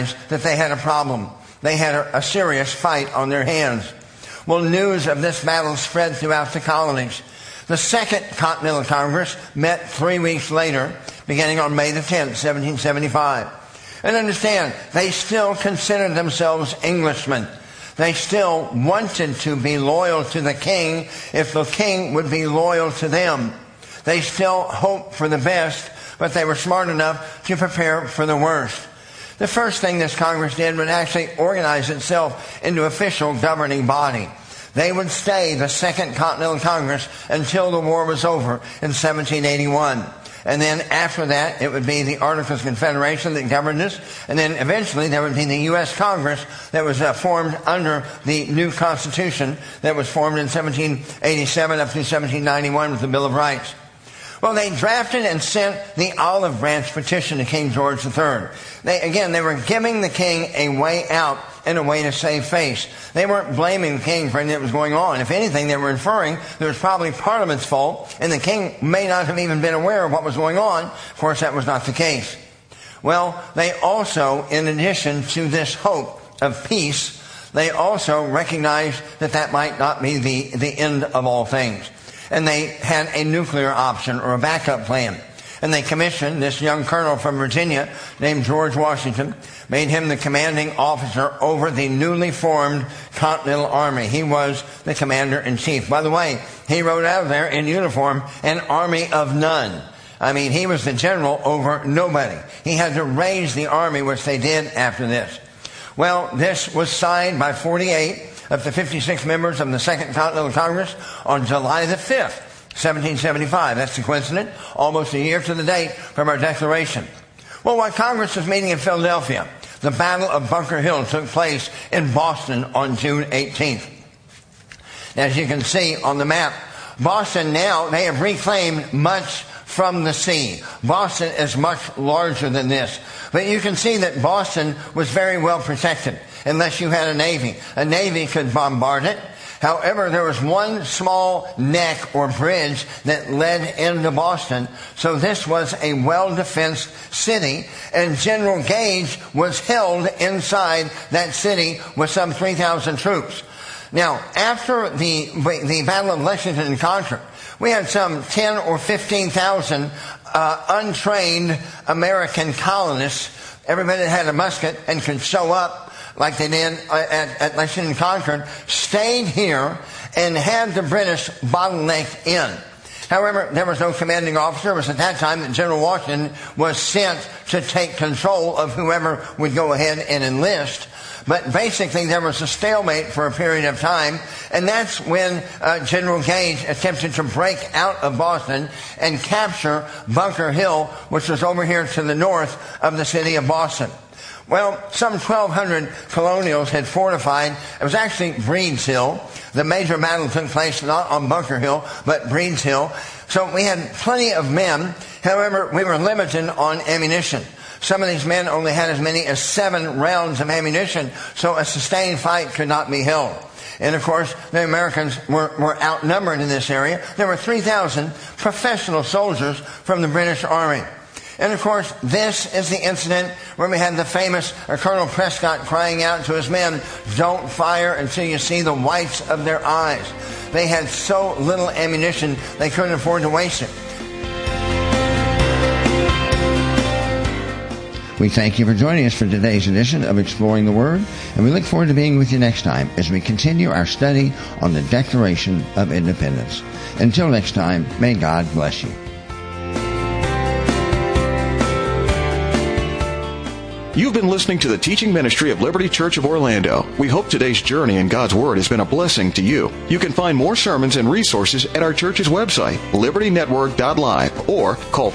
recognized that they had a problem. They had a serious fight on their hands. Well, news of this battle spread throughout the colonies. The Second Continental Congress met 3 weeks later, beginning on May the 10th, 1775. And understand, they still considered themselves Englishmen. They still wanted to be loyal to the king if the king would be loyal to them. They still hoped for the best, but they were smart enough to prepare for the worst. The first thing this Congress did was actually organize itself into official governing body. They would stay the Second Continental Congress until the war was over in 1781. And then after that, it would be the Articles of Confederation that governed us. And then eventually there would be the U.S. Congress that was formed under the new Constitution that was formed in 1787 up to 1791 with the Bill of Rights. Well, they drafted and sent the Olive Branch Petition to King George III. They were giving the king a way out and a way to save face. They weren't blaming the king for anything that was going on. If anything, they were inferring that it was probably Parliament's fault, and the king may not have even been aware of what was going on. Of course, that was not the case. Well, they also, in addition to this hope of peace, they also recognized that that might not be the end of all things. And they had a nuclear option or a backup plan. And they commissioned this young colonel from Virginia named George Washington, made him the commanding officer over the newly formed Continental Army. He was the commander-in-chief. By the way, he rode out of there in uniform, an army of none. I mean, he was the general over nobody. He had to raise the army, which they did after this. Well, this was signed by 48 of the 56 members of the Second Continental Congress on July the 5th, 1775. That's the coincidence, almost a year to the date from our declaration. Well, while Congress was meeting in Philadelphia, the Battle of Bunker Hill took place in Boston on June 18th. As you can see on the map, Boston now, they have reclaimed much from the sea. Boston is much larger than this. But you can see that Boston was very well protected, unless you had a navy. A navy could bombard it. However, there was one small neck or bridge that led into Boston. So this was a well-defensed city, and General Gage was held inside that city with some 3,000 troops. Now, after the Battle of Lexington and Concord, we had some 10 or 15,000 untrained American colonists. Everybody that had a musket and could show up like they did at Lexington and Concord, stayed here and had the British bottlenecked in. However, there was no commanding officer. It was at that time that General Washington was sent to take control of whoever would go ahead and enlist. But basically, there was a stalemate for a period of time, and that's when General Gage attempted to break out of Boston and capture Bunker Hill, which was over here to the north of the city of Boston. Well, some 1,200 colonials had fortified. It was actually Breed's Hill. The major battle took place not on Bunker Hill, but Breed's Hill. So we had plenty of men. However, we were limited on ammunition. Some of these men only had as many as 7 rounds of ammunition, so a sustained fight could not be held. And of course, the Americans were outnumbered in this area. There were 3,000 professional soldiers from the British Army. And of course, this is the incident where we had the famous Colonel Prescott crying out to his men, "Don't fire until you see the whites of their eyes." They had so little ammunition, they couldn't afford to waste it. We thank you for joining us for today's edition of Exploring the Word, and we look forward to being with you next time as we continue our study on the Declaration of Independence. Until next time, may God bless you. You've been listening to the teaching ministry of Liberty Church of Orlando. We hope today's journey in God's Word has been a blessing to you. You can find more sermons and resources at our church's website, libertynetwork.live, or call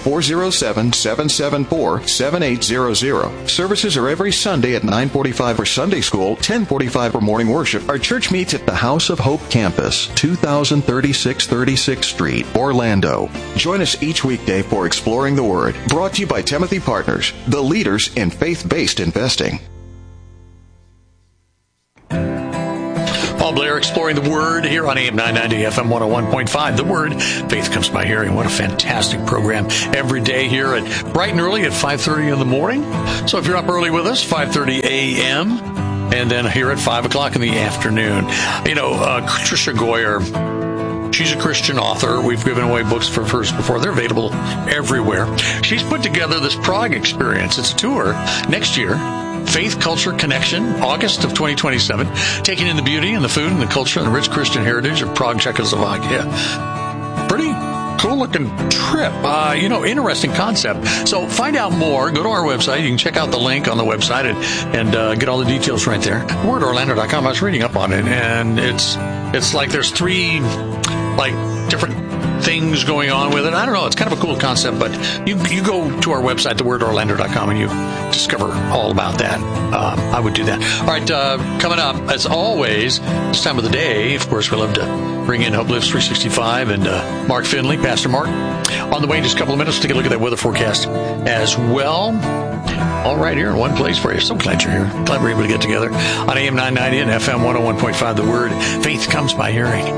407-774-7800. Services are every Sunday at 9:45 for Sunday School, 10:45 for morning worship. Our church meets at the House of Hope Campus, 2036 36th Street, Orlando. Join us each weekday for Exploring the Word, brought to you by Timothy Partners, the leaders in faith-based investing. Paul Blair exploring the Word here on AM 990 FM 101.5. The Word, Faith Comes by Hearing. What a fantastic program every day here at bright and early at 5:30 in the morning. So if you're up early with us, 5:30 a.m., and then here at 5 o'clock in the afternoon. You know, Tricia Goyer, she's a Christian author. We've given away books for hers before. They're available everywhere. She's put together this Prague experience. It's a tour next year. Faith, Culture, Connection, August of 2027. Taking in the beauty and the food and the culture and the rich Christian heritage of Prague, Czechoslovakia. Pretty cool-looking trip. Interesting concept. So find out more. Go to our website. You can check out the link on the website and get all the details right there. WordOrlando.com. I was reading up on it, and it's like there's three different things going on with it. I don't know. It's kind of a cool concept, but you go to our website, thewordorlando.com, and you discover all about that. I would do that. All right, coming up, as always, this time of the day, of course, we love to bring in Hope Lives 365 and Mark Finley, Pastor Mark. On the way in just a couple of minutes, take a look at that weather forecast as well. All right here in one place for you. So glad you're here. Glad we're able to get together on AM 990 and FM 101.5. The Word, Faith Comes by Hearing.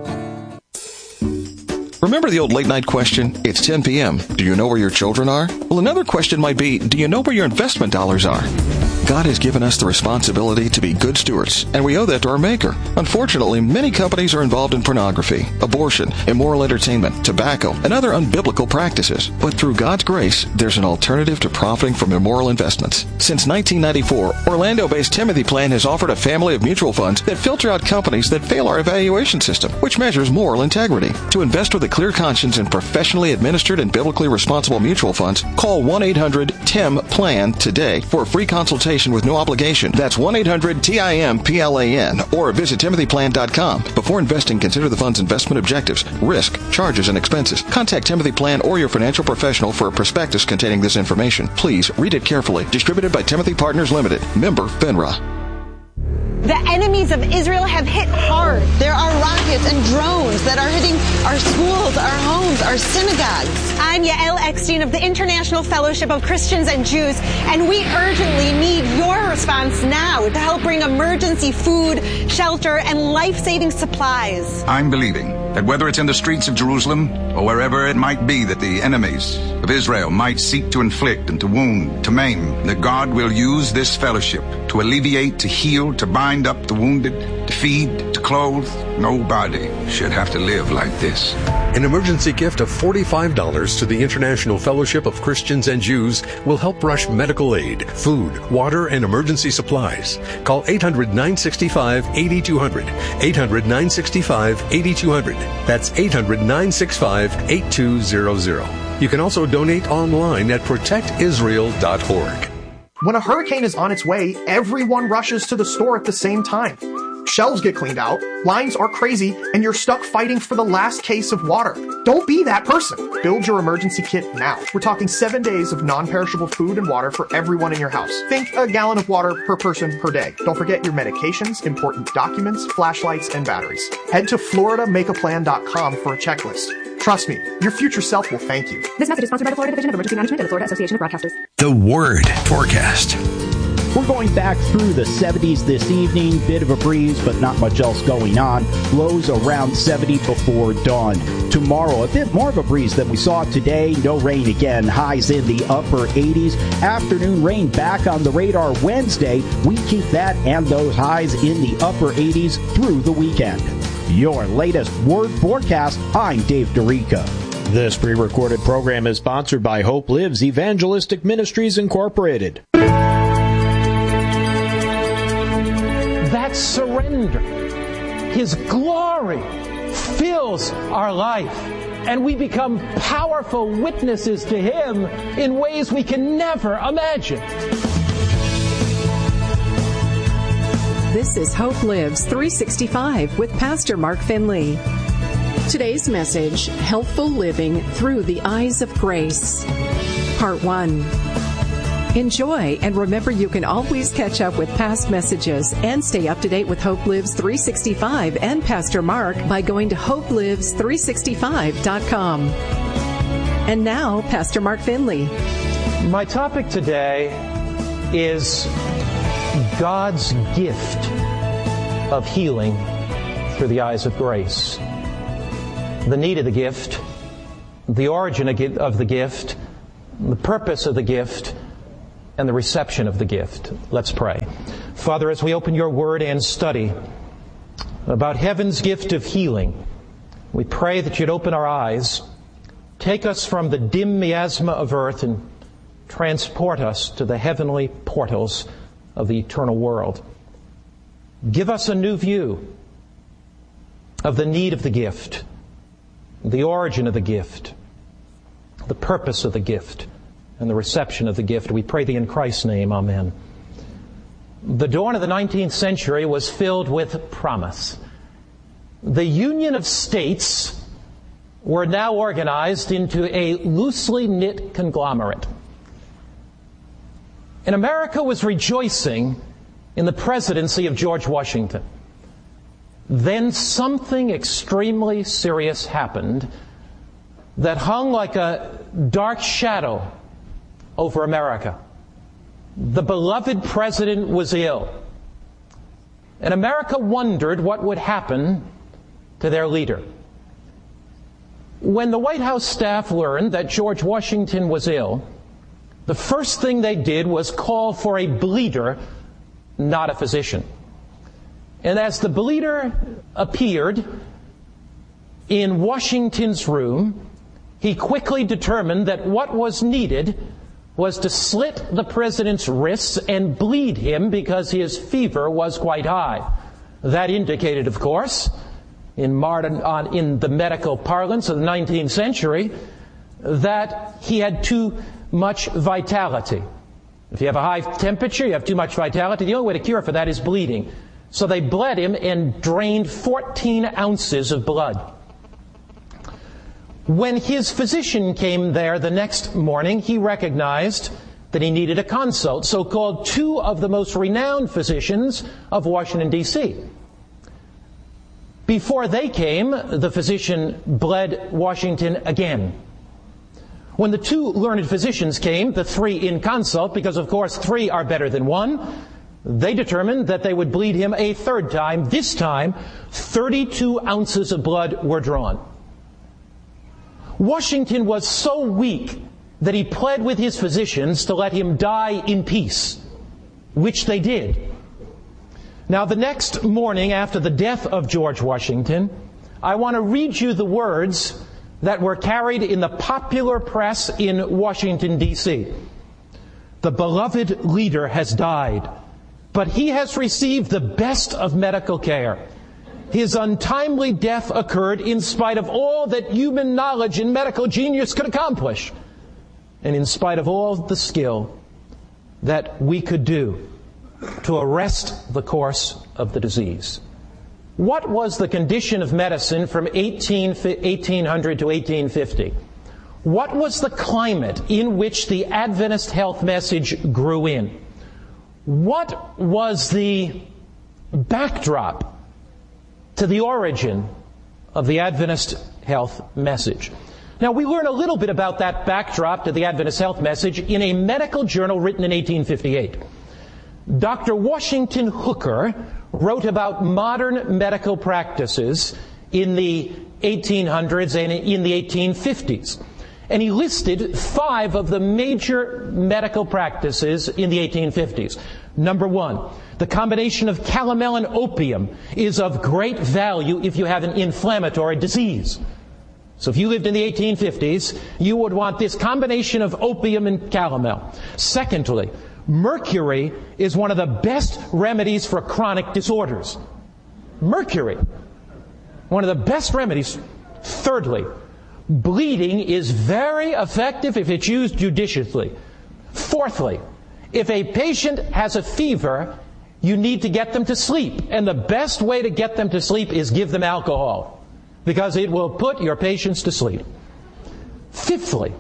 Remember the old late-night question? It's 10 p.m. Do you know where your children are? Well, another question might be, do you know where your investment dollars are? God has given us the responsibility to be good stewards, and we owe that to our Maker. Unfortunately, many companies are involved in pornography, abortion, immoral entertainment, tobacco, and other unbiblical practices. But through God's grace, there's an alternative to profiting from immoral investments. Since 1994, Orlando-based Timothy Plan has offered a family of mutual funds that filter out companies that fail our evaluation system, which measures moral integrity. To invest with a clear conscience in professionally administered and biblically responsible mutual funds, call 1-800-TIM-PLAN today for a free consultation with no obligation. That's 1-800-TIM-PLAN or visit timothyplan.com. Before investing, consider the fund's investment objectives, risk, charges, and expenses. Contact Timothy Plan or your financial professional for a prospectus containing this information. Please read it carefully. Distributed by Timothy Partners Limited. Member FINRA. The enemies of Israel have hit hard. There are rockets and drones that are hitting our schools, our homes, our synagogues. I'm Yael Eckstein of the International Fellowship of Christians and Jews, and we urgently need your response now to help bring emergency food, shelter, and life-saving supplies. I'm believing that whether it's in the streets of Jerusalem or wherever it might be that the enemies of Israel might seek to inflict and to wound, to maim, that God will use this fellowship to alleviate, to heal, to bind up the wounded, to feed, to clothe. Nobody should have to live like this. An emergency gift of $45 to the International Fellowship of Christians and Jews will help rush medical aid, food, water, and emergency supplies. Call 800-965-8200. 800-965-8200. That's 800-965-8200. You can also donate online at protectisrael.org. When a hurricane is on its way, everyone rushes to the store at the same time. Shelves get cleaned out, lines are crazy, and you're stuck fighting for the last case of water. Don't be that person. Build your emergency kit now. We're talking 7 days of non-perishable food and water for everyone in your house. Think a gallon of water per person per day. Don't forget your medications, important documents, flashlights, and batteries. Head to FloridaMakeAPlan.com for a checklist. Trust me, your future self will thank you. This message is sponsored by the Florida Division of Emergency Management and the Florida Association of Broadcasters. The Word Forecast. We're going back through the 70s this evening. Bit of a breeze, but not much else going on. Lows around 70 before dawn. Tomorrow, a bit more of a breeze than we saw today. No rain again. Highs in the upper 80s. Afternoon rain back on the radar Wednesday. We keep that and those highs in the upper 80s through the weekend. Your latest Word Forecast, I'm Dave Dorica. This pre-recorded program is sponsored by Hope Lives Evangelistic Ministries, Incorporated. That surrender, His glory fills our life, and we become powerful witnesses to Him in ways we can never imagine. This is Hope Lives 365 with Pastor Mark Finley. Today's message, Healthful Living Through the Eyes of Grace. Part 1. Enjoy, and remember you can always catch up with past messages and stay up to date with Hope Lives 365 and Pastor Mark by going to hopelives365.com. And now, Pastor Mark Finley. My topic today is God's gift of healing through the eyes of grace. The need of the gift, the origin of the gift, the purpose of the gift, and the reception of the gift. Let's pray. Father, as we open your word and study about heaven's gift of healing, we pray that you'd open our eyes, take us from the dim miasma of earth and transport us to the heavenly portals of the eternal world. Give us a new view of the need of the gift, the origin of the gift, the purpose of the gift, and the reception of the gift. We pray thee in Christ's name. Amen. The dawn of the 19th century was filled with promise. The Union of States were now organized into a loosely knit conglomerate. And America was rejoicing in the presidency of George Washington. Then something extremely serious happened that hung like a dark shadow over America. The beloved president was ill. And America wondered what would happen to their leader. When the White House staff learned that George Washington was ill, the first thing they did was call for a bleeder, not a physician. And as the bleeder appeared in Washington's room, he quickly determined that what was needed was to slit the president's wrists and bleed him because his fever was quite high. That indicated, of course, in the medical parlance of the 19th century, that he had too much vitality. If you have a high temperature, you have too much vitality. The only way to cure for that is bleeding. So they bled him and drained 14 ounces of blood. When his physician came there the next morning, he recognized that he needed a consult, so called two of the most renowned physicians of Washington, D.C. Before they came, the physician bled Washington again. When the two learned physicians came, the three in consult, because of course 3 are better than 1, they determined that they would bleed him a third time. This time, 32 ounces of blood were drawn. Washington was so weak that he pled with his physicians to let him die in peace, which they did. Now, the next morning after the death of George Washington, I want to read you the words that were carried in the popular press in Washington, D.C. The beloved leader has died, but he has received the best of medical care. His untimely death occurred in spite of all that human knowledge and medical genius could accomplish, and in spite of all the skill that we could do to arrest the course of the disease. What was the condition of medicine from 1800 to 1850? What was the climate in which the Adventist health message grew in? What was the backdrop to the origin of the Adventist health message? Now, we learn a little bit about that backdrop to the Adventist health message in a medical journal written in 1858. Dr. Washington Hooker wrote about modern medical practices in the 1800s and in the 1850s. And he listed 5 of the major medical practices in the 1850s. Number 1, the combination of calomel and opium is of great value if you have an inflammatory disease. So if you lived in the 1850s, you would want this combination of opium and calomel. Secondly, mercury is one of the best remedies for chronic disorders. Mercury, one of the best remedies. Thirdly, bleeding is very effective if it's used judiciously. Fourthly, if a patient has a fever, you need to get them to sleep. And the best way to get them to sleep is give them alcohol, because it will put your patients to sleep. Fifthly,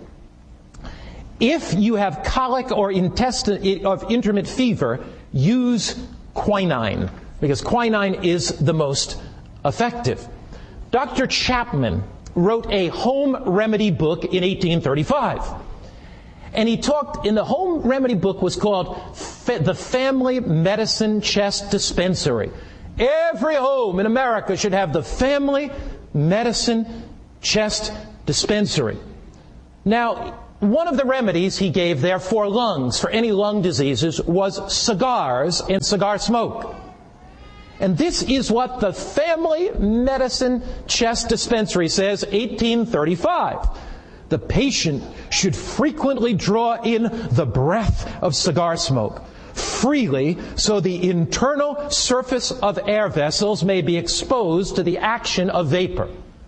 if you have colic or intermittent fever, use quinine, because quinine is the most effective. Dr. Chapman wrote a home remedy book in 1835. And he talked, in the home remedy book was called The Family Medicine Chest Dispensary. Every home in America should have the Family Medicine Chest Dispensary. Now, one of the remedies he gave there for lungs, for any lung diseases, was cigars and cigar smoke. And this is what the Family Medicine Chest Dispensary says, 1835. The patient should frequently draw in the breath of cigar smoke freely so the internal surface of air vessels may be exposed to the action of vapor.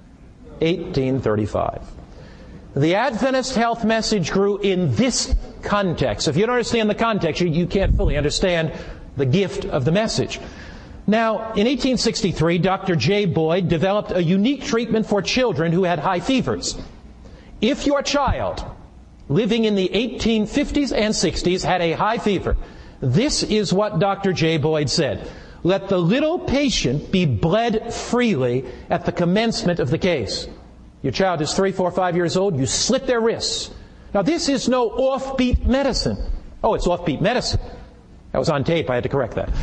1835. The Adventist health message grew in this context. If you don't understand the context, you can't fully understand the gift of the message. Now, in 1863, Dr. J. Boyd developed a unique treatment for children who had high fevers. If your child, living in the 1850s and 60s, had a high fever, this is what Dr. J. Boyd said. Let the little patient be bled freely at the commencement of the case. Your child is 3, 4, 5 years old, you slit their wrists. Now, this is no offbeat medicine. Oh, it's offbeat medicine. That was on tape, I had to correct that.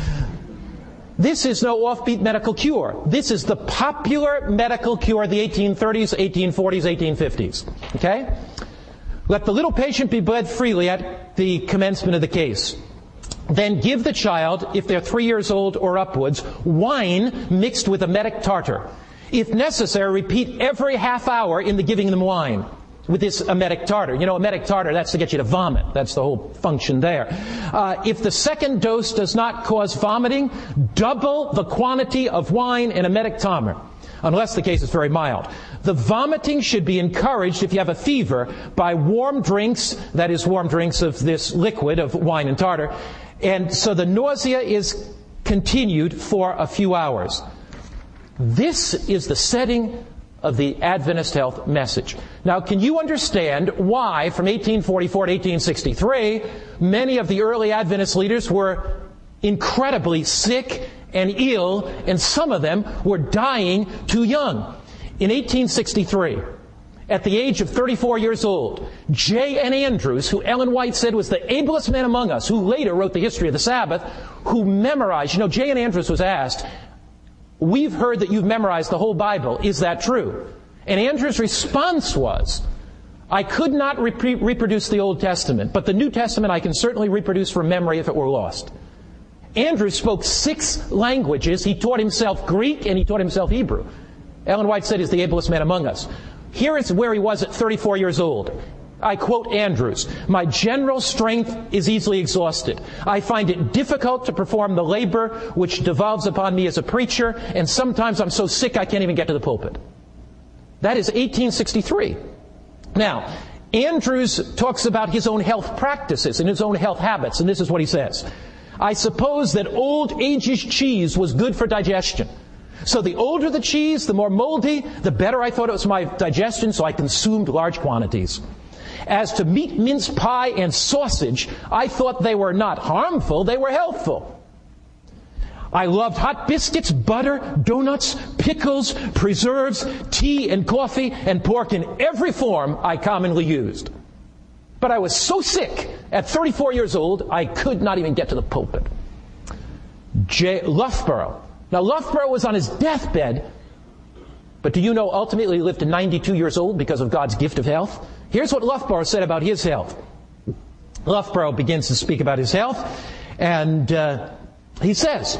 This is no offbeat medical cure. This is the popular medical cure of the 1830s, 1840s, 1850s. Okay? Let the little patient be bled freely at the commencement of the case. Then give the child, if they're 3 years old or upwards, wine mixed with emetic tartar. If necessary, repeat every half hour in the giving them wine with this emetic tartar. You know, emetic tartar, that's to get you to vomit. That's the whole function there. If the second dose does not cause vomiting, double the quantity of wine and emetic tartar, unless the case is very mild. The vomiting should be encouraged if you have a fever by warm drinks, that is warm drinks of this liquid of wine and tartar. And so the nausea is continued for a few hours. This is the setting of the Adventist health message. Now, can you understand why, from 1844 to 1863, many of the early Adventist leaders were incredibly sick and ill, and some of them were dying too young? In 1863, at the age of 34 years old, J.N. Andrews, who Ellen White said was the ablest man among us, who later wrote the history of the Sabbath, who memorized, J.N. Andrews was asked, "We've heard that you've memorized the whole Bible. Is that true?" And Andrews' response was, "I could not reproduce the Old Testament, but the New Testament I can certainly reproduce from memory if it were lost." Andrews spoke 6 languages. He taught himself Greek and he taught himself Hebrew. Ellen White said he's the ablest man among us. Here is where he was at 34 years old. I quote Andrews, "My general strength is easily exhausted. I find it difficult to perform the labor which devolves upon me as a preacher, and sometimes I'm so sick I can't even get to the pulpit." That is 1863. Now, Andrews talks about his own health practices and his own health habits, and this is what he says. "I suppose that old age's cheese was good for digestion. So the older the cheese, the more moldy, the better I thought it was my digestion, so I consumed large quantities. As to meat, mince pie, and sausage, I thought they were not harmful, they were healthful. I loved hot biscuits, butter, donuts, pickles, preserves, tea and coffee, and pork in every form I commonly used. But I was so sick at 34 years old, I could not even get to the pulpit." Loughborough. Now, Loughborough was on his deathbed, but do you know ultimately he lived to 92 years old because of God's gift of health? Here's what Loughborough said about his health. Loughborough begins to speak about his health, and he says,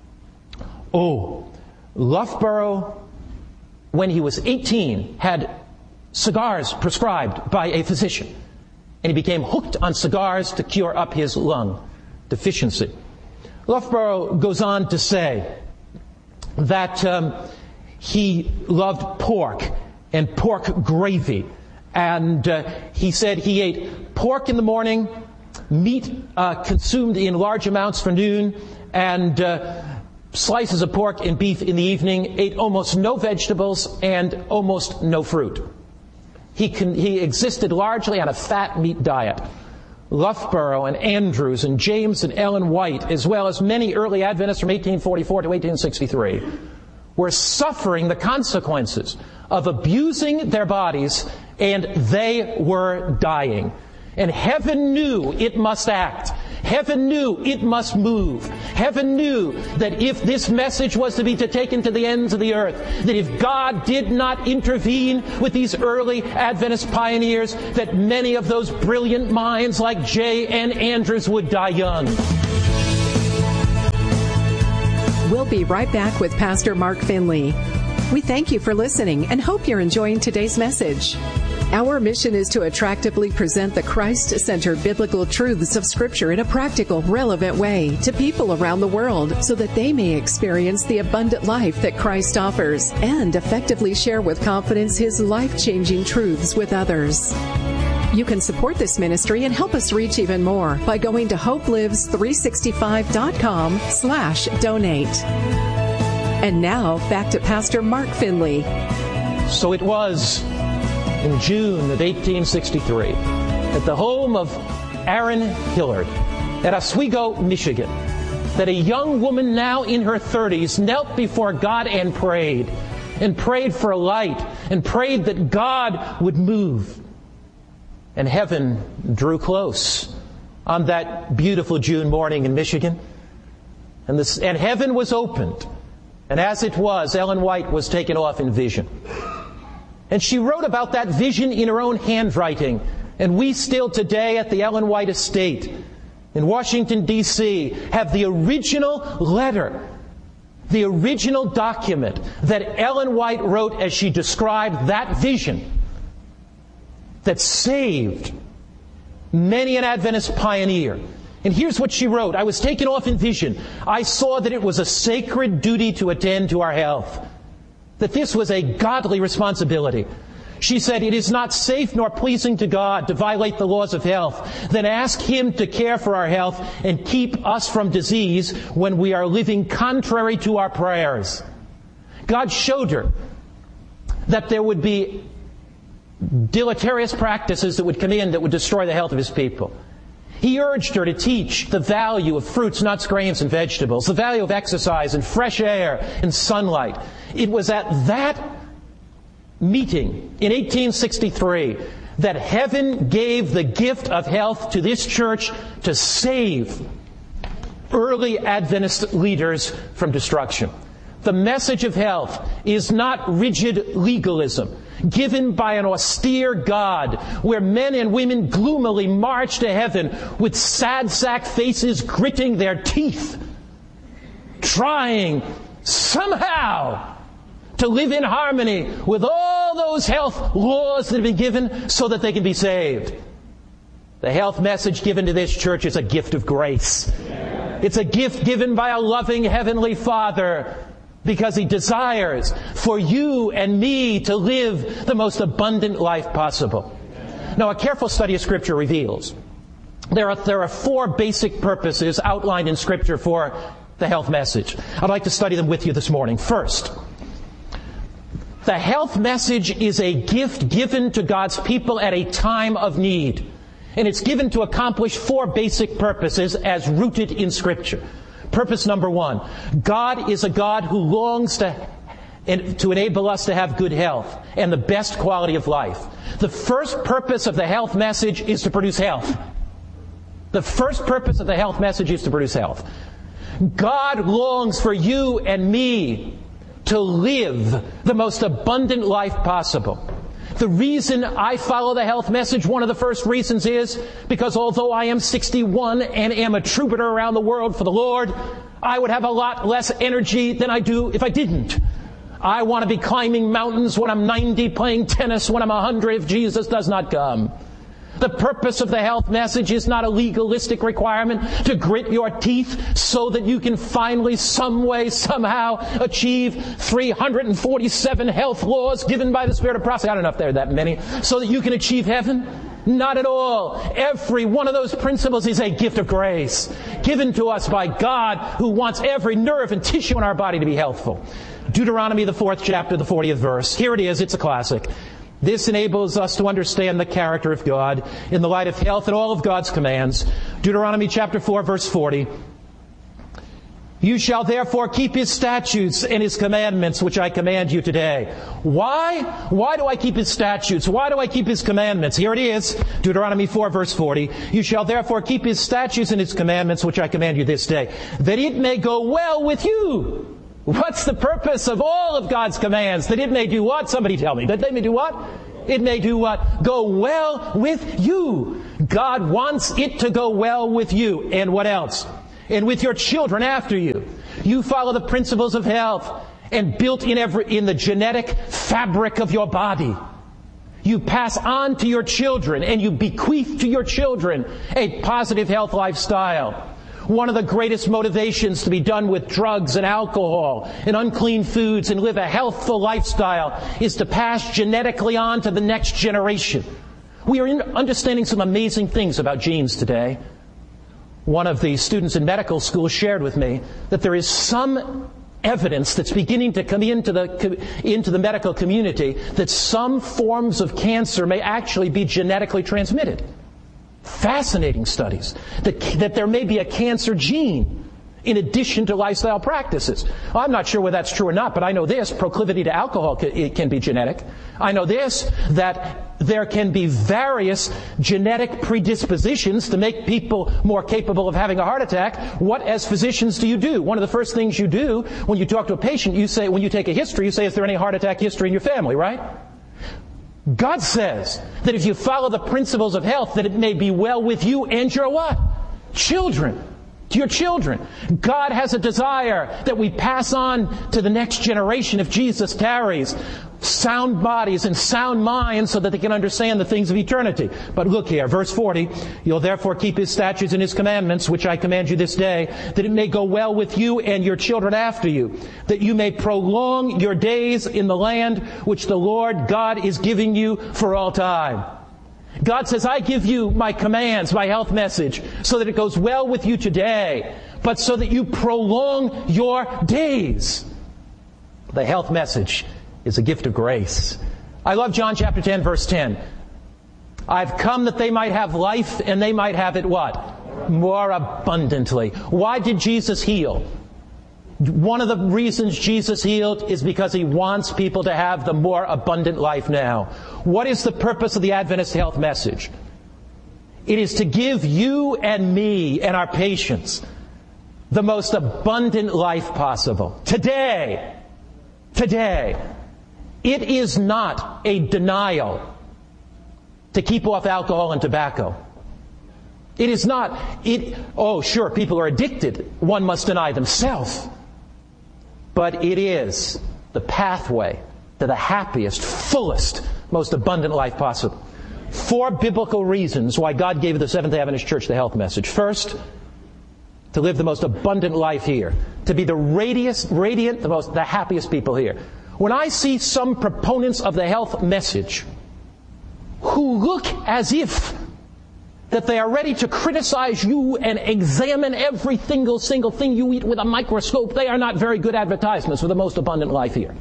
Loughborough, when he was 18, had cigars prescribed by a physician, and he became hooked on cigars to cure up his lung deficiency. Loughborough goes on to say that he loved pork and pork gravy. And he said he ate pork in the morning, meat consumed in large amounts for noon, and slices of pork and beef in the evening, ate almost no vegetables and almost no fruit. He existed largely on a fat meat diet. Loughborough and Andrews and James and Ellen White, as well as many early Adventists from 1844 to 1863, were suffering the consequences of abusing their bodies, and they were dying. And heaven knew it must act. Heaven knew it must move. Heaven knew that if this message was to be taken to the ends of the earth, that if God did not intervene with these early Adventist pioneers, that many of those brilliant minds like J. N. Andrews would die young. We'll be right back with Pastor Mark Finley. We thank you for listening and hope you're enjoying today's message. Our mission is to attractively present the Christ-centered biblical truths of Scripture in a practical, relevant way to people around the world so that they may experience the abundant life that Christ offers and effectively share with confidence His life-changing truths with others. You can support this ministry and help us reach even more by going to hopelives365.com/donate. And now, back to Pastor Mark Finley. So it was in June of 1863 at the home of Aaron Hillard at Oswego, Michigan, that a young woman now in her 30s knelt before God and prayed for light, and prayed that God would move. And heaven drew close on that beautiful June morning in Michigan. And heaven was opened. And as it was, Ellen White was taken off in vision. And she wrote about that vision in her own handwriting. And we still today at the Ellen White Estate in Washington, D.C. have the original letter, the original document that Ellen White wrote as she described that vision that saved many an Adventist pioneer. And here's what she wrote. I was taken off in vision. I saw that it was a sacred duty to attend to our health, that this was a godly responsibility. She said, it is not safe nor pleasing to God to violate the laws of health. Then ask Him to care for our health and keep us from disease when we are living contrary to our prayers. God showed her that there would be deleterious practices that would come in that would destroy the health of His people. He urged her to teach the value of fruits, nuts, grains, and vegetables, the value of exercise and fresh air and sunlight. It was at that meeting in 1863 that heaven gave the gift of health to this church to save early Adventist leaders from destruction. The message of health is not rigid legalism given by an austere God where men and women gloomily march to heaven with sad sack faces gritting their teeth, trying somehow to live in harmony with all those health laws that have been given so that they can be saved. The health message given to this church is a gift of grace. It's a gift given by a loving Heavenly Father, because He desires for you and me to live the most abundant life possible. Now, a careful study of Scripture reveals there are four basic purposes outlined in Scripture for the health message. I'd like to study them with you this morning. First, the health message is a gift given to God's people at a time of need. And it's given to accomplish four basic purposes as rooted in Scripture. Purpose number one, God is a God who longs to enable us to have good health and the best quality of life. The first purpose of the health message is to produce health. The first purpose of the health message is to produce health. God longs for you and me to live the most abundant life possible. The reason I follow the health message, one of the first reasons is because although I am 61 and am a troubadour around the world for the Lord, I would have a lot less energy than I do if I didn't. I want to be climbing mountains when I'm 90, playing tennis when I'm 100 if Jesus does not come. The purpose of the health message is not a legalistic requirement to grit your teeth so that you can finally, some way, somehow achieve 347 health laws given by the Spirit of prophecy. I don't know if there are that many. So that you can achieve heaven? Not at all. Every one of those principles is a gift of grace given to us by God, who wants every nerve and tissue in our body to be healthful. Deuteronomy, the 4th chapter, the 40th verse. Here it is. It's a classic. This enables us to understand the character of God in the light of health and all of God's commands. Deuteronomy chapter 4, verse 40. You shall therefore keep his statutes and his commandments, which I command you today. Why? Why do I keep his statutes? Why do I keep his commandments? Here it is, Deuteronomy 4, verse 40. You shall therefore keep his statutes and his commandments, which I command you this day, that it may go well with you. What's the purpose of all of God's commands? That it may do what? Somebody tell me. That they may do what? It may do what? Go well with you. God wants it to go well with you. And what else? And with your children after you. You follow the principles of health and built in the genetic fabric of your body. You pass on to your children and you bequeath to your children a positive health lifestyle. One of the greatest motivations to be done with drugs and alcohol and unclean foods and live a healthful lifestyle is to pass genetically on to the next generation. We are understanding some amazing things about genes today. One of the students in medical school shared with me that there is some evidence that's beginning to come into the medical community that some forms of cancer may actually be genetically transmitted. Fascinating studies. That there may be a cancer gene in addition to lifestyle practices. I'm not sure whether that's true or not, but I know this, proclivity to alcohol it can be genetic. I know this, that there can be various genetic predispositions to make people more capable of having a heart attack. What, as physicians, do you do? One of the first things you do when you talk to a patient, you say, when you take a history, you say, is there any heart attack history in your family, right? God says that if you follow the principles of health, that it may be well with you and your what? Children. To your children. God has a desire that we pass on to the next generation if Jesus tarries sound bodies and sound minds so that they can understand the things of eternity. But look here, verse 40, you'll therefore keep his statutes and his commandments, which I command you this day, that it may go well with you and your children after you, that you may prolong your days in the land which the Lord God is giving you for all time. God says, I give you my commands, my health message, so that it goes well with you today, but so that you prolong your days. The health message is a gift of grace. I love John chapter 10, verse 10. I've come that they might have life and they might have it what? More abundantly. Why did Jesus heal? One of the reasons Jesus healed is because he wants people to have the more abundant life now. What is the purpose of the Adventist health message? It is to give you and me and our patients the most abundant life possible. Today. It is not a denial to keep off alcohol and tobacco. It is not. Oh, sure, people are addicted. One must deny themselves. But it is the pathway to the happiest, fullest, most abundant life possible. 4 biblical reasons why God gave the Seventh-day Adventist Church the health message. First, to live the most abundant life here. To be the radiant, the happiest people here. When I see some proponents of the health message who look as if that they are ready to criticize you and examine every single thing you eat with a microscope, they are not very good advertisements for the most abundant life here.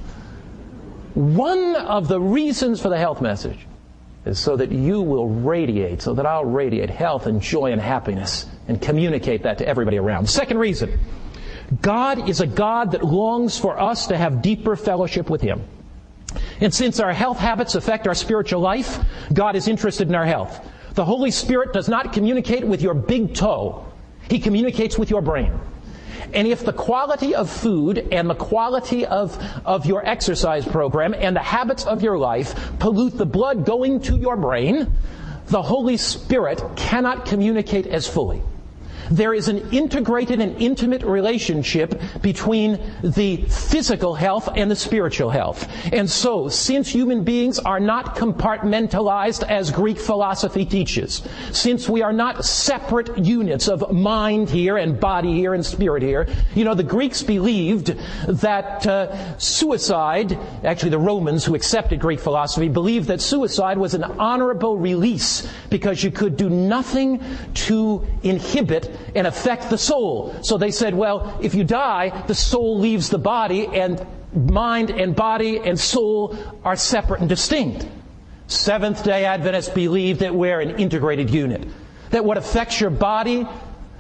One of the reasons for the health message is so that you will radiate, so that I'll radiate health and joy and happiness and communicate that to everybody around. Second reason, God is a God that longs for us to have deeper fellowship with Him. And since our health habits affect our spiritual life, God is interested in our health. The Holy Spirit does not communicate with your big toe. He communicates with your brain. And if the quality of food and the quality of your exercise program and the habits of your life pollute the blood going to your brain, the Holy Spirit cannot communicate as fully. There is an integrated and intimate relationship between the physical health and the spiritual health. And so, since human beings are not compartmentalized as Greek philosophy teaches, since we are not separate units of mind here and body here and spirit here, the Greeks believed that suicide, actually the Romans who accepted Greek philosophy, believed that suicide was an honorable release because you could do nothing to inhibit and affect the soul. So they said, well, if you die, the soul leaves the body, and mind and body and soul are separate and distinct. Seventh-day Adventists believe that we're an integrated unit. That what affects your body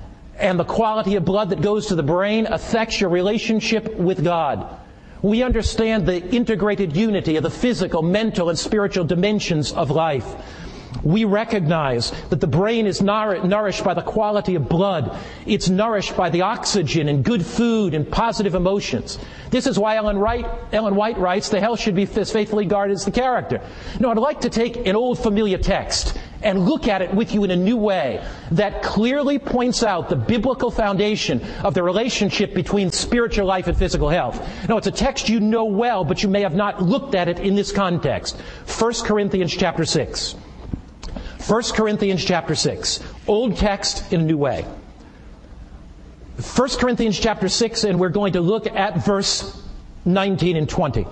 and the quality of blood that goes to the brain affects your relationship with God. We understand the integrated unity of the physical, mental, and spiritual dimensions of life. We recognize that the brain is nourished by the quality of blood. It's nourished by the oxygen and good food and positive emotions. This is why Ellen White writes, the health should be as faithfully guarded as the character. Now, I'd like to take an old familiar text and look at it with you in a new way that clearly points out the biblical foundation of the relationship between spiritual life and physical health. Now, it's a text you know well, but you may have not looked at it in this context. 1 Corinthians chapter 6. 1 Corinthians chapter 6. Old text in a new way. 1 Corinthians chapter 6, and we're going to look at verse 19 and 20.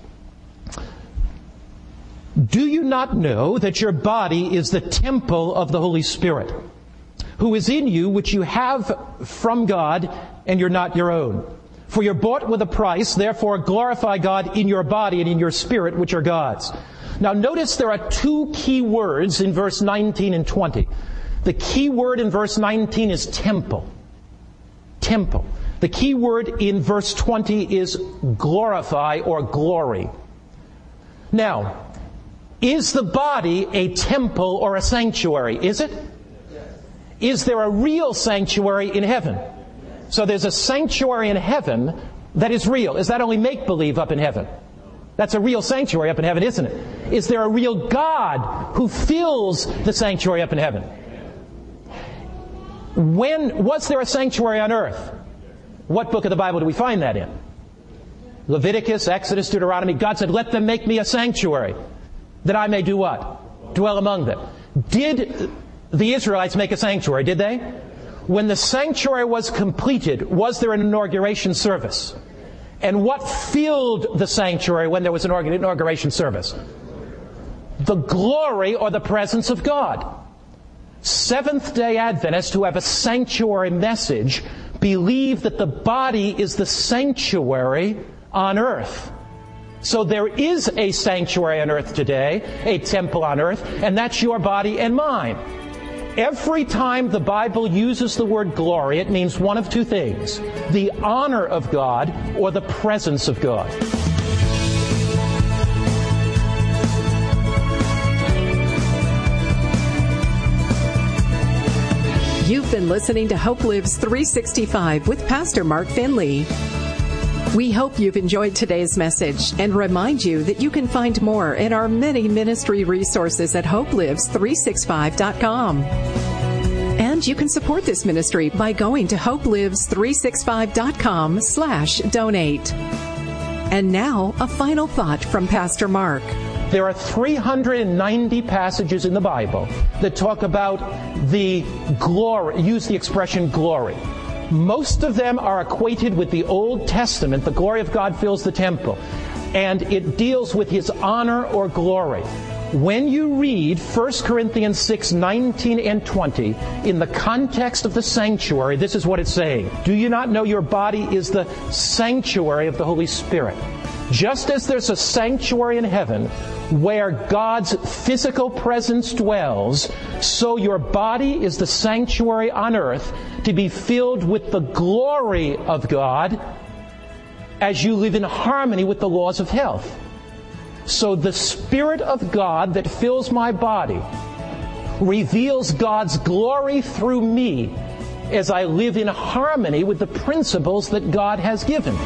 Do you not know that your body is the temple of the Holy Spirit, who is in you, which you have from God, and you're not your own? For you're bought with a price, therefore glorify God in your body and in your spirit, which are God's. Now notice there are two key words in verse 19 and 20. The key word in verse 19 is temple. Temple. The key word in verse 20 is glorify or glory. Now, is the body a temple or a sanctuary? Is it? Is there a real sanctuary in heaven? So there's a sanctuary in heaven that is real. Is that only make-believe up in heaven? That's a real sanctuary up in heaven, isn't it? Is there a real God who fills the sanctuary up in heaven? When was there a sanctuary on earth? What book of the Bible do we find that in? Leviticus, Exodus, Deuteronomy. God said, let them make me a sanctuary, that I may do what? Dwell among them. Did the Israelites make a sanctuary? Did they? When the sanctuary was completed, was there an inauguration service? And what filled the sanctuary when there was an inauguration service? The glory or the presence of God. Seventh-day Adventists who have a sanctuary message believe that the body is the sanctuary on earth. So there is a sanctuary on earth today, a temple on earth, and that's your body and mine. Every time the Bible uses the word glory, it means one of two things: the honor of God or the presence of God. You've been listening to Hope Lives 365 with Pastor Mark Finley. We hope you've enjoyed today's message and remind you that you can find more in our many ministry resources at hopelives365.com. And you can support this ministry by going to hopelives365.com/donate. And now, a final thought from Pastor Mark. There are 390 passages in the Bible that talk about the glory, use the expression glory. Most of them are equated with the Old Testament. The glory of God fills the temple. And it deals with His honor or glory. When you read 1 Corinthians 6, 19 and 20, in the context of the sanctuary, this is what it's saying. Do you not know your body is the sanctuary of the Holy Spirit? Just as there's a sanctuary in heaven where God's physical presence dwells, so your body is the sanctuary on earth to be filled with the glory of God as you live in harmony with the laws of health. So the Spirit of God that fills my body reveals God's glory through me as I live in harmony with the principles that God has given.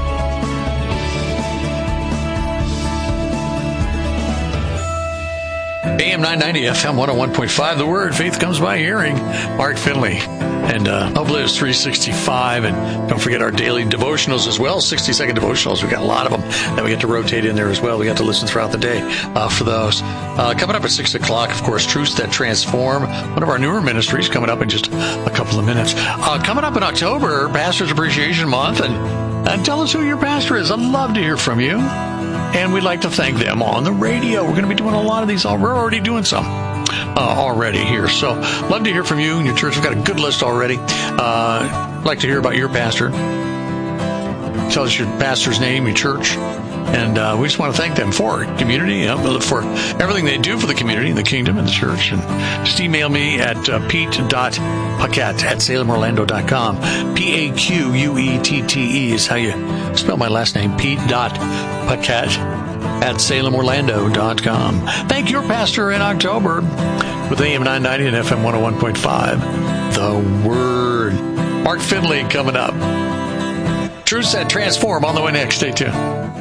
AM 990, FM 101.5. The Word, faith comes by hearing. Mark Finley. And Hope Lives 365. And don't forget our daily devotionals as well, 60-second devotionals. We've got a lot of them that we get to rotate in there as well. We got to listen throughout the day for those. Coming up at 6 o'clock, of course, Truths That Transform, one of our newer ministries, coming up in just a couple of minutes. Coming up in October, Pastor's Appreciation Month. And tell us who your pastor is. I'd love to hear from you. And we'd like to thank them on the radio. We're going to be doing a lot of these. We're already doing some already here. So love to hear from you and your church. We've got a good list already. Like to hear about your pastor. Tell us your pastor's name, your church, And we just want to thank them for community, for everything they do for the community, the kingdom, and the church. And just email me at pete.paquette@salemorlando.com. Paquette is how you spell my last name, pete.paquette@salemorlando.com. Thank your pastor in October with AM 990 and FM 101.5. The Word. Mark Finley coming up. Truth Set Transform on the way next. Stay tuned.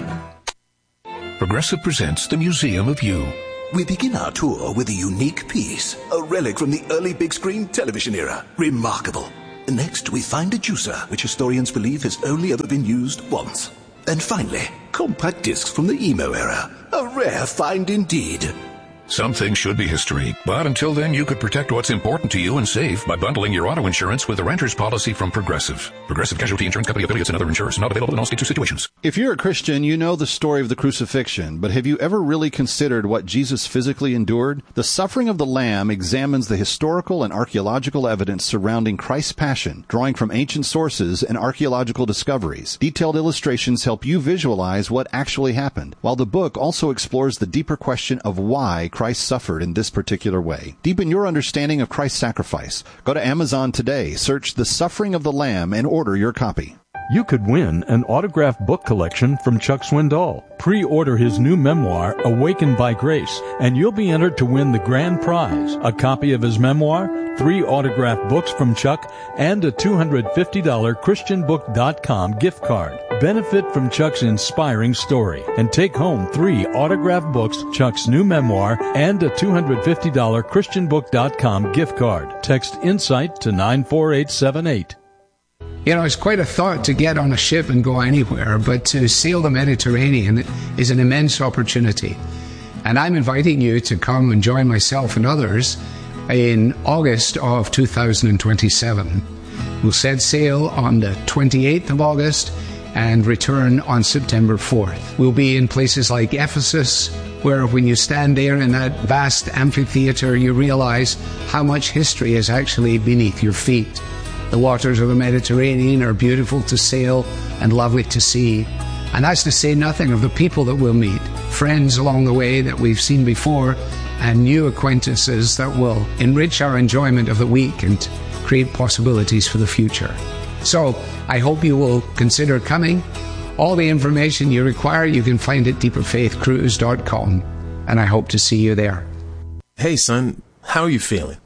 Progressive presents the Museum of You. We begin our tour with a unique piece, a relic from the early big screen television era. Remarkable. Next, we find a juicer, which historians believe has only ever been used once. And finally, compact discs from the emo era. A rare find indeed. Some things should be history, but until then, you could protect what's important to you and save by bundling your auto insurance with a renter's policy from Progressive. Progressive Casualty Insurance Company affiliates and other insurers, not available in all states or situations. If you're a Christian, you know the story of the crucifixion, but have you ever really considered what Jesus physically endured? The Suffering of the Lamb examines the historical and archaeological evidence surrounding Christ's passion, drawing from ancient sources and archaeological discoveries. Detailed illustrations help you visualize what actually happened, while the book also explores the deeper question of why Christ suffered in this particular way. Deepen your understanding of Christ's sacrifice. Go to Amazon today, search The Suffering of the Lamb, and order your copy. You could win an autographed book collection from Chuck Swindoll. Pre-order his new memoir, Awakened by Grace, and you'll be entered to win the grand prize, a copy of his memoir, 3 autographed books from Chuck, and a $250 ChristianBook.com gift card. Benefit from Chuck's inspiring story and take home 3 autographed books, Chuck's new memoir, and a $250 ChristianBook.com gift card. Text INSIGHT to 94878. You know, it's quite a thought to get on a ship and go anywhere, but to sail the Mediterranean is an immense opportunity. And I'm inviting you to come and join myself and others in August of 2027. We'll set sail on the 28th of August and return on September 4th. We'll be in places like Ephesus, where when you stand there in that vast amphitheater, you realize how much history is actually beneath your feet. The waters of the Mediterranean are beautiful to sail and lovely to see. And that's to say nothing of the people that we'll meet, friends along the way that we've seen before, and new acquaintances that will enrich our enjoyment of the week and create possibilities for the future. So I hope you will consider coming. All the information you require you can find at deeperfaithcruise.com, and I hope to see you there. Hey son, how are you feeling?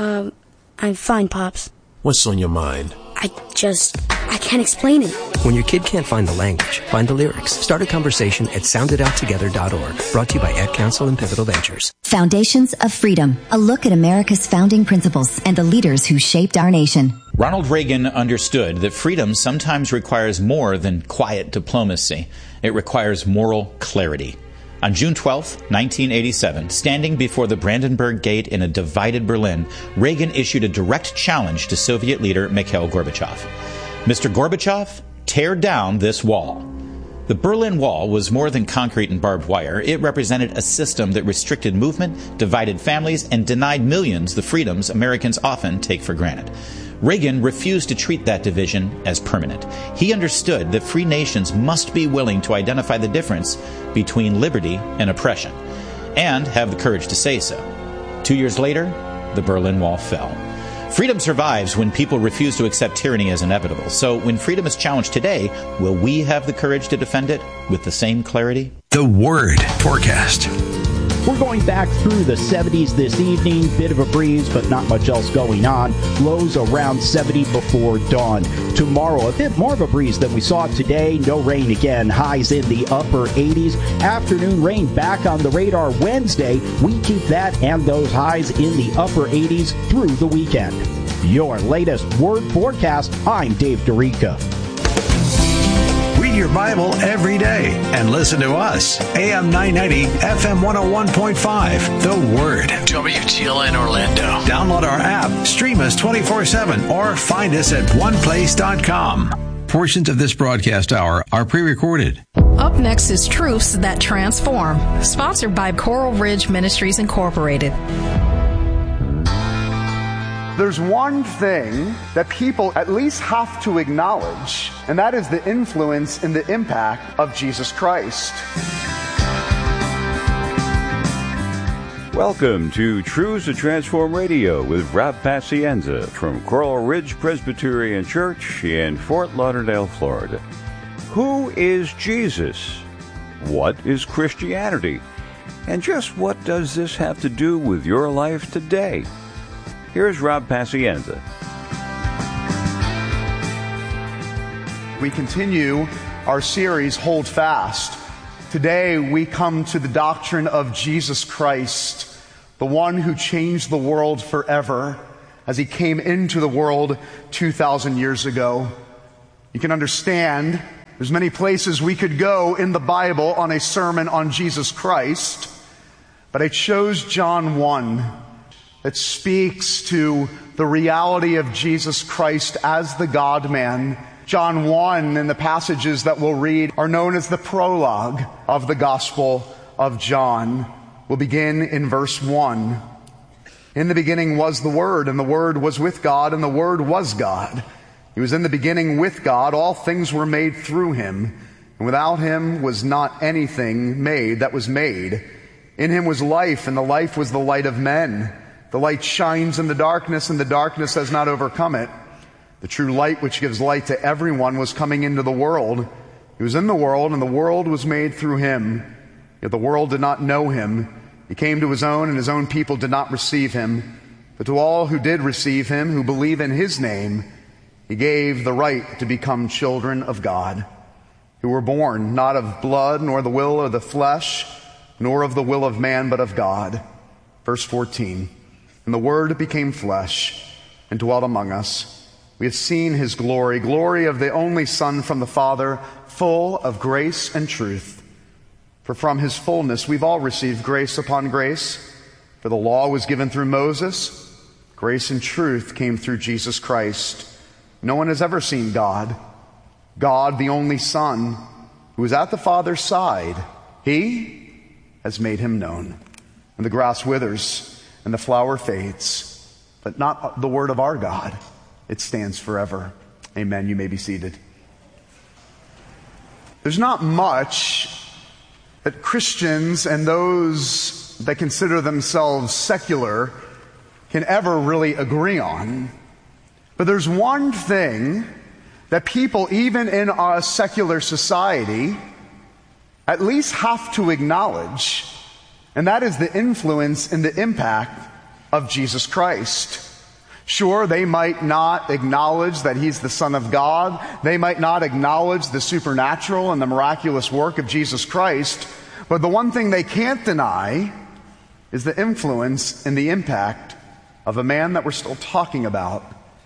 I'm fine, Pops. What's on your mind? I can't explain it. When your kid can't find the language, find the lyrics. Start a conversation at sounditouttogether.org. Brought to you by Ad Council and Pivotal Ventures. Foundations of Freedom. A look at America's founding principles and the leaders who shaped our nation. Ronald Reagan understood that freedom sometimes requires more than quiet diplomacy. It requires moral clarity. On June 12, 1987, standing before the Brandenburg Gate in a divided Berlin, Reagan issued a direct challenge to Soviet leader Mikhail Gorbachev. Mr. Gorbachev, tear down this wall. The Berlin Wall was more than concrete and barbed wire. It represented a system that restricted movement, divided families, and denied millions the freedoms Americans often take for granted. Reagan refused to treat that division as permanent. He understood that free nations must be willing to identify the difference between liberty and oppression, and have the courage to say so. 2 years later, the Berlin Wall fell. Freedom survives when people refuse to accept tyranny as inevitable. So when freedom is challenged today, will we have the courage to defend it with the same clarity? The Word Forecast. We're going back through the 70s this evening. Bit of a breeze, but not much else going on. Lows around 70 before dawn. Tomorrow, a bit more of a breeze than we saw today. No rain again. Highs in the upper 80s. Afternoon rain back on the radar Wednesday. We keep that and those highs in the upper 80s through the weekend. Your latest Word Forecast. I'm Dave Dorica. Read your Bible every day and listen to us. AM 990, FM 101.5. The Word. WTLN Orlando. Download our app, stream us 24/7, or find us at oneplace.com. Portions of this broadcast hour are pre-recorded. Up next is Truths That Transform, sponsored by Coral Ridge Ministries Incorporated. There's one thing that people at least have to acknowledge, and that is the influence and the impact of Jesus Christ. Welcome to Truths to Transform Radio with Rob Pacienza from Coral Ridge Presbyterian Church in Fort Lauderdale, Florida. Who is Jesus? What is Christianity? And just what does this have to do with your life today? Here's Rob Pacienza. We continue our series, Hold Fast. Today we come to the doctrine of Jesus Christ, the one who changed the world forever as he came into the world 2,000 years ago. You can understand there's many places we could go in the Bible on a sermon on Jesus Christ, but I chose John 1 that speaks to the reality of Jesus Christ as the God-man. John 1 and the passages that we'll read are known as the prologue of the Gospel of John. We'll begin in verse 1. In the beginning was the Word, and the Word was with God, and the Word was God. He was in the beginning with God. All things were made through him, and without him was not anything made that was made. In him was life, and the life was the light of men. The light shines in the darkness, and the darkness has not overcome it. The true light which gives light to everyone was coming into the world. He was in the world, and the world was made through him. Yet the world did not know him. He came to his own, and his own people did not receive him. But to all who did receive him, who believe in his name, he gave the right to become children of God, who were born not of blood, nor the will of the flesh, nor of the will of man, but of God. Verse 14. And the Word became flesh and dwelt among us. We have seen his glory, glory of the only Son from the Father, full of grace and truth. For from his fullness we've all received grace upon grace. For the law was given through Moses. Grace and truth came through Jesus Christ. No one has ever seen God. God, the only Son, who is at the Father's side, he has made him known. And the grass withers and the flower fades, but not the word of our God. It stands forever. Amen. You may be seated. There's not much that Christians and those that consider themselves secular can ever really agree on. But there's one thing that people, even in a secular society, at least have to acknowledge, and that is the influence and the impact of Jesus Christ. Sure, they might not acknowledge that he's the Son of God. They might not acknowledge the supernatural and the miraculous work of Jesus Christ. But the one thing they can't deny is the influence and the impact of a man that we're still talking about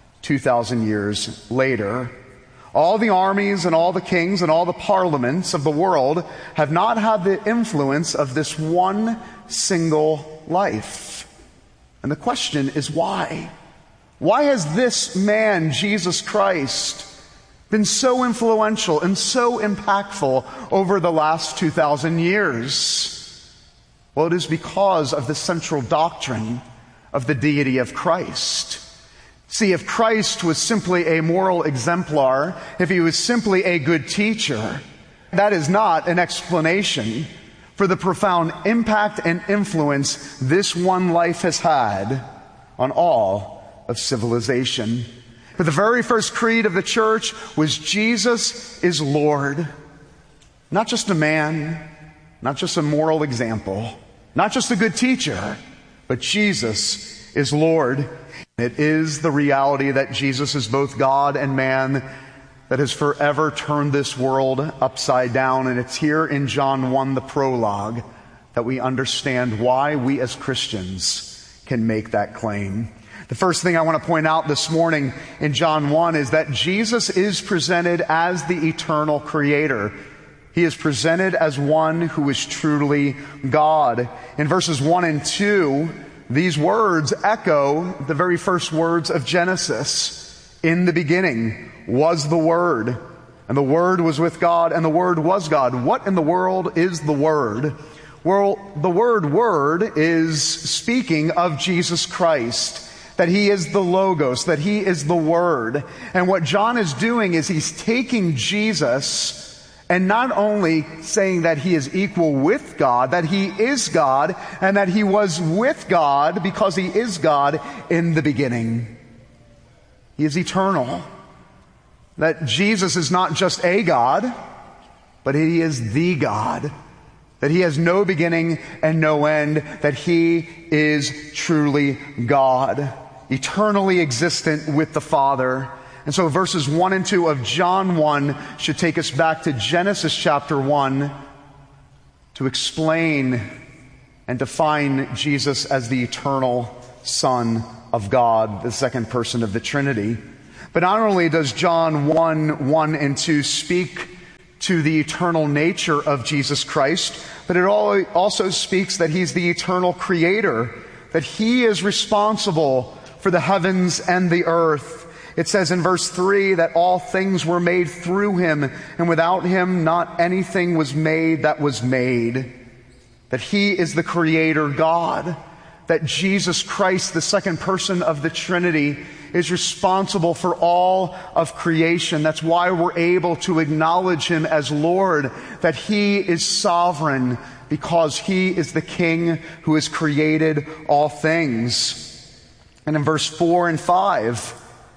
2,000 years later. All the armies and all the kings and all the parliaments of the world have not had the influence of this one single life. And the question is why? Why has this man, Jesus Christ, been so influential and so impactful over the last 2,000 years? Well, it is because of the central doctrine of the deity of Christ. See, if Christ was simply a moral exemplar, if he was simply a good teacher, that is not an explanation for the profound impact and influence this one life has had on all of civilization. But the very first creed of the church was Jesus is Lord. Not just a man, not just a moral example, not just a good teacher, but Jesus is Lord. It is the reality that Jesus is both God and man that has forever turned this world upside down. And it's here in John 1, the prologue, that we understand why we as Christians can make that claim. The first thing I want to point out this morning in John 1 is that Jesus is presented as the eternal creator. He is presented as one who is truly God. In verses 1 and 2, these words echo the very first words of Genesis. In the beginning was the Word, and the Word was with God, and the Word was God. What in the world is the Word? Well, the word is speaking of Jesus Christ. that he is the Logos, that he is the Word. And what John is doing is he's taking Jesus and not only saying that he is equal with God, that he is God, and that he was with God because he is God in the beginning. He is eternal. That Jesus is not just a God, but he is the God. That he has no beginning and no end. That he is truly God, eternally existent with the Father. And so verses 1 and 2 of John 1 should take us back to Genesis chapter 1 to explain and define Jesus as the eternal Son of God, the second person of the Trinity. But not only does John 1 and 2 speak to the eternal nature of Jesus Christ, but it also speaks that he's the eternal creator, that he is responsible for the heavens and the earth. It says in verse 3 that all things were made through him, and without him not anything was made that was made. That he is the creator God. That Jesus Christ, the second person of the Trinity, is responsible for all of creation. That's why we're able to acknowledge him as Lord. That he is sovereign because he is the King who has created all things. And in verse 4 and 5,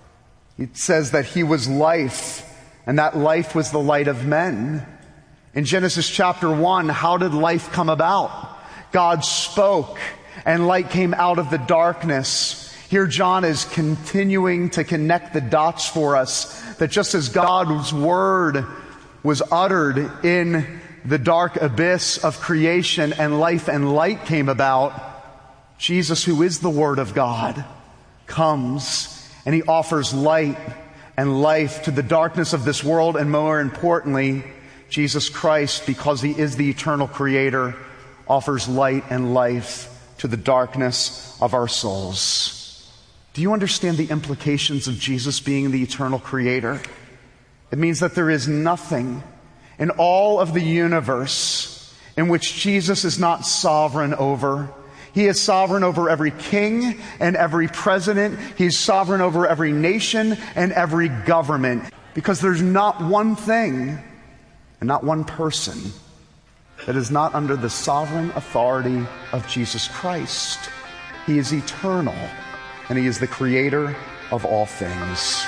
it says that he was life, and that life was the light of men. In Genesis chapter 1, how did life come about? God spoke, and light came out of the darkness. Here John is continuing to connect the dots for us, that just as God's word was uttered in the dark abyss of creation and light came about, Jesus, who is the Word of God, comes and he offers light and life to the darkness of this world, and more importantly, Jesus Christ, because he is the eternal creator, offers light and life to the darkness of our souls. Do you understand the implications of Jesus being the eternal creator? It means that there is nothing in all of the universe in which Jesus is not sovereign over. He is sovereign over every king and every president. He's sovereign over every nation and every government. Because there's not one thing and not one person that is not under the sovereign authority of Jesus Christ. He is eternal, and he is the creator of all things.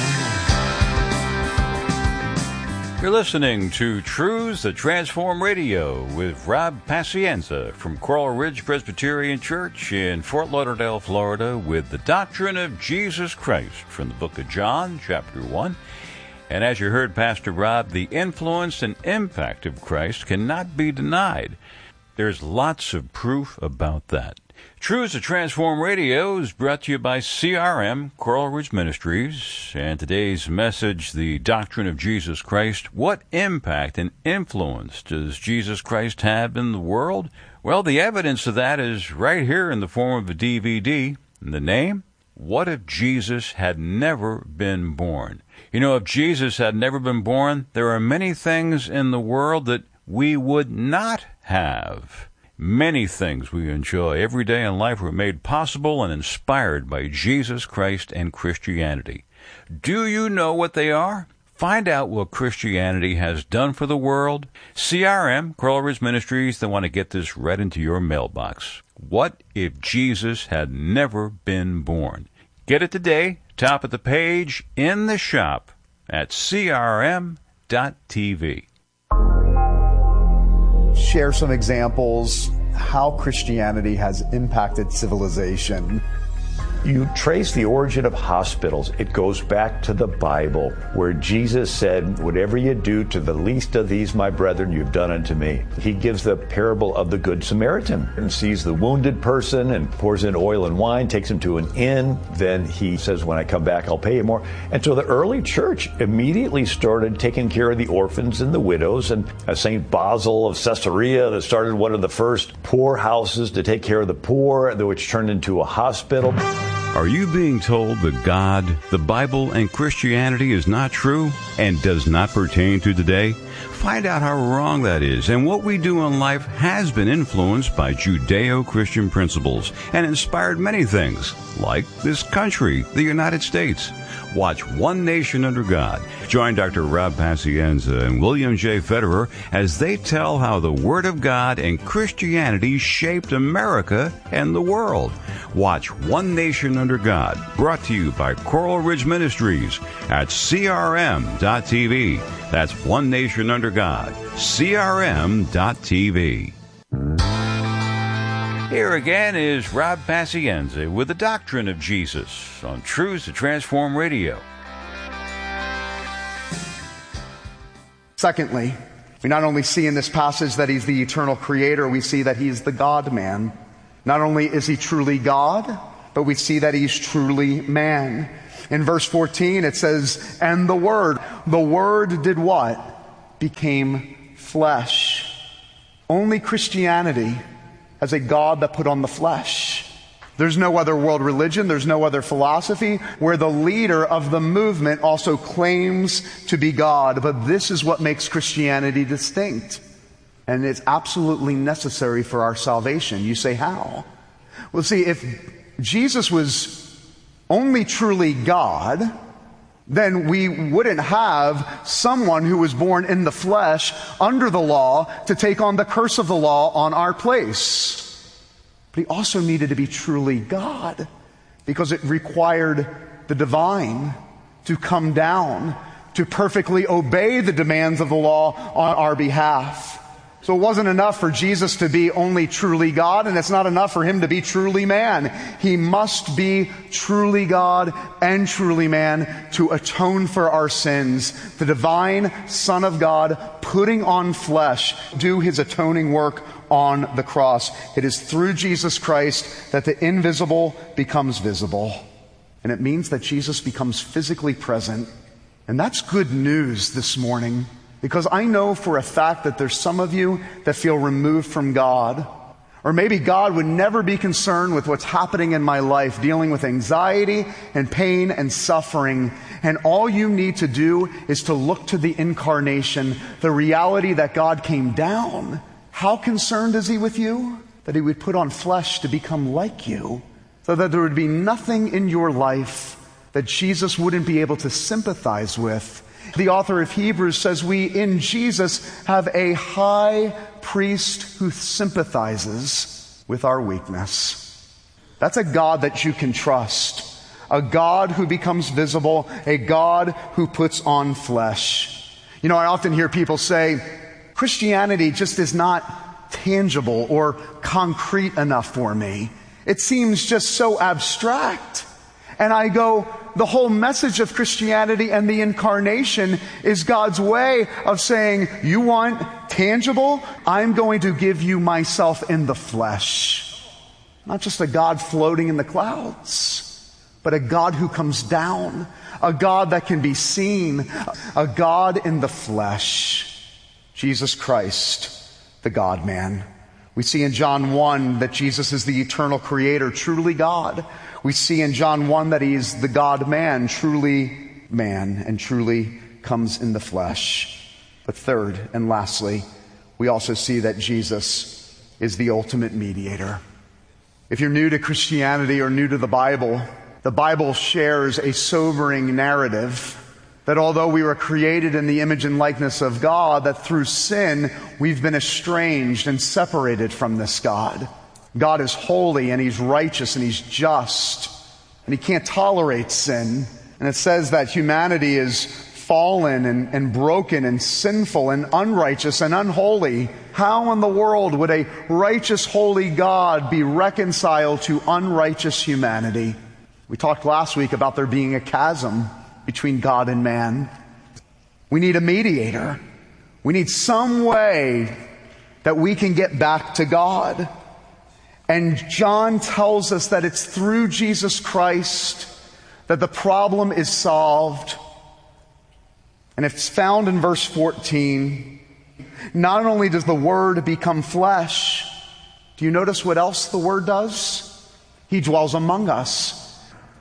You're listening to Truths That Transform Radio with Rob Pacienza from Coral Ridge Presbyterian Church in Fort Lauderdale, Florida, with the doctrine of Jesus Christ from the book of John, chapter 1. And as you heard Pastor Rob, the influence and impact of Christ cannot be denied. There's lots of proof about that. Truths That Transform Radio is brought to you by CRM, Coral Ridge Ministries, and today's message, the doctrine of Jesus Christ. What impact and influence does Jesus Christ have in the world? Well, the evidence of that is right here in the form of a DVD. And the name? What if Jesus had never been born? You know, if Jesus had never been born, there are many things in the world that we would not have. Many things we enjoy every day in life were made possible and inspired by Jesus Christ and Christianity. Do you know what they are? Find out what Christianity has done for the world. CRM, Coral Ridge Ministries, they want to get this right into your mailbox. What if Jesus had never been born? Get it today, top of the page, in the shop at crm.tv. Share some examples how Christianity has impacted civilization. You trace the origin of hospitals. It goes back to the Bible, where Jesus said, whatever you do to the least of these, my brethren, you've done unto me. He gives the parable of the Good Samaritan and sees the wounded person and pours in oil and wine, takes him to an inn. Then he says, when I come back, I'll pay you more. And so the early church immediately started taking care of the orphans and the widows. And St. Basil of Caesarea that started one of the first poor houses to take care of the poor, which turned into a hospital. Are you being told that God, the Bible, and Christianity is not true and does not pertain to today? Find out how wrong that is and what we do in life has been influenced by Judeo-Christian principles and inspired many things, like this country, the United States. Watch One Nation Under God. Join Dr. Rob Pacienza and William J. Federer as they tell how the Word of God and Christianity shaped America and the world. Watch One Nation Under God, brought to you by Coral Ridge Ministries at CRM.TV. That's One Nation Under God, CRM.TV. Here again is Rob Pacienza with the Doctrine of Jesus on Truths to Transform Radio. Secondly, we not only see in this passage that he's the eternal creator, we see that he's the God-man. Not only is he truly God, but we see that he's truly man. In verse 14 it says, and the Word did what? Became flesh. Only Christianity has a God that put on the flesh. There's no other world religion, there's no other philosophy where the leader of the movement also claims to be God. But this is what makes Christianity distinct. And it's absolutely necessary for our salvation. You say, how? Well, see, if Jesus was only truly God, then we wouldn't have someone who was born in the flesh under the law to take on the curse of the law on our place. But he also needed to be truly God because it required the divine to come down to perfectly obey the demands of the law on our behalf. So it wasn't enough for Jesus to be only truly God, and it's not enough for him to be truly man. He must be truly God and truly man to atone for our sins. The divine Son of God putting on flesh, do his atoning work on the cross. It is through Jesus Christ that the invisible becomes visible. And it means that Jesus becomes physically present. And that's good news this morning. Because I know for a fact that there's some of you that feel removed from God. Or maybe God would never be concerned with what's happening in my life, dealing with anxiety and pain and suffering. And all you need to do is to look to the incarnation, the reality that God came down. How concerned is he with you? That he would put on flesh to become like you, so that there would be nothing in your life that Jesus wouldn't be able to sympathize with. The author of Hebrews says we in Jesus have a high priest who sympathizes with our weakness. That's a God that you can trust. A God who becomes visible. A God who puts on flesh. You know, I often hear people say, Christianity just is not tangible or concrete enough for me. It seems just so abstract. And I go, the whole message of Christianity and the incarnation is God's way of saying, you want tangible? I'm going to give you myself in the flesh. Not just a God floating in the clouds, but a God who comes down, a God that can be seen, a God in the flesh. Jesus Christ, the God-man. We see in John 1 that Jesus is the eternal creator, truly God. We see in John 1 that he's the God-man, truly man, and truly comes in the flesh. But third and lastly, we also see that Jesus is the ultimate mediator. If you're new to Christianity or new to the Bible shares a sobering narrative that although we were created in the image and likeness of God, that through sin we've been estranged and separated from this God. God is holy and he's righteous and he's just, and he can't tolerate sin. And it says that humanity is fallen and broken and sinful and unrighteous and unholy. How in the world would a righteous, holy God be reconciled to unrighteous humanity? We talked last week about there being a chasm between God and man. We need a mediator. We need some way that we can get back to God. And John tells us that it's through Jesus Christ that the problem is solved. And it's found in verse 14. Not only does the Word become flesh, do you notice what else the Word does? He dwells among us.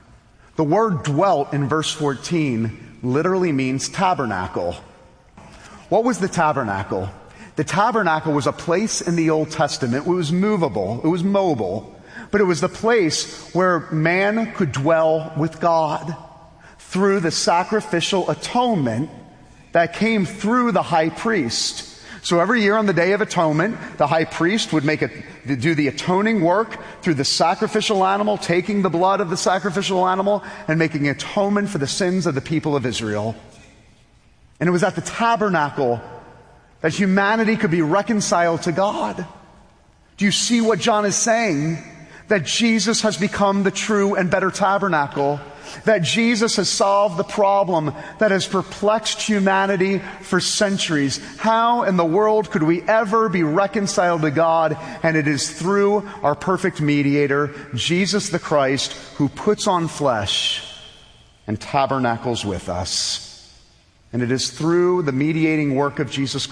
The word dwelt in verse 14 literally means tabernacle. What was the tabernacle? The tabernacle was a place in the Old Testament. It was movable. It was mobile. But it was the place where man could dwell with God through the sacrificial atonement that came through the high priest. So every year on the Day of Atonement, the high priest would do the atoning work through the sacrificial animal, taking the blood of the sacrificial animal and making atonement for the sins of the people of Israel. And it was at the tabernacle that humanity could be reconciled to God. Do you see what John is saying? That Jesus has become the true and better tabernacle. That Jesus has solved the problem that has perplexed humanity for centuries. How in the world could we ever be reconciled to God? And it is through our perfect mediator, Jesus the Christ, who puts on flesh and tabernacles with us. And it is through the mediating work of Jesus